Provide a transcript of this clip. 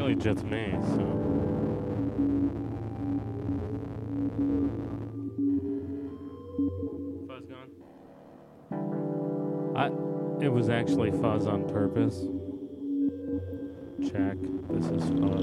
really just me, so. Fuzz gone? It was actually fuzz on purpose. Check. This is fuzz.